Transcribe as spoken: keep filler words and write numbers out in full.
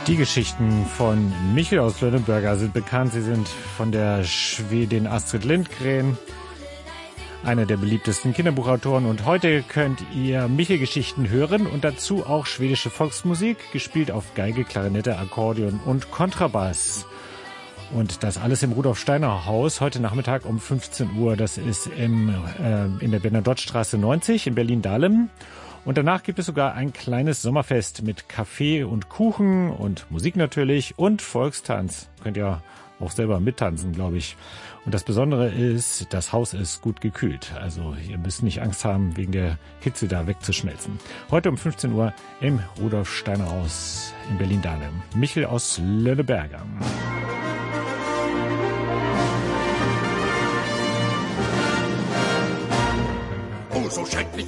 Die Geschichten von Michel aus Lönneberger sind bekannt. Sie sind von der Schwedin Astrid Lindgren, einer der beliebtesten Kinderbuchautoren. Und heute könnt ihr Michel-Geschichten hören und dazu auch schwedische Volksmusik, gespielt auf Geige, Klarinette, Akkordeon und Kontrabass. Und das alles im Rudolf-Steiner-Haus heute Nachmittag um fünfzehn Uhr. Das ist im, äh, in der Bernadotte-Straße neunzig in Berlin-Dahlem. Und danach gibt es sogar ein kleines Sommerfest mit Kaffee und Kuchen und Musik natürlich und Volkstanz. Könnt ihr auch selber mittanzen, glaube ich. Und das Besondere ist, das Haus ist gut gekühlt. Also ihr müsst nicht Angst haben, wegen der Hitze da wegzuschmelzen. Heute um fünfzehn Uhr im Rudolf-Steiner-Haus in Berlin-Dahlem. Michel aus Lönneberger. Oh, so schrecklich